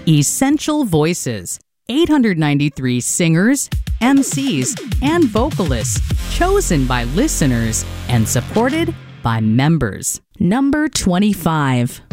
Essential Voices. 893 singers, MCs, and vocalists chosen by listeners and supported by members. Number 25.